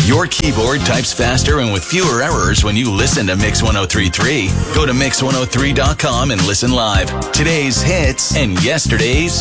Your keyboard types faster and with fewer errors when you listen to Mix 1033. Go to Mix103.com and listen live. Today's hits and yesterday's